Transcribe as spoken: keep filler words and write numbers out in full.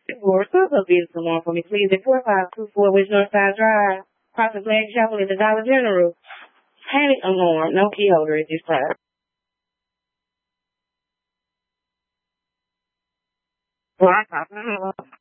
Or a beautiful one for me, please. At four five two four West Northside Drive, Prophet Flag Chapel in the Dollar General. Panic alarm, no key holder at this time. Well, I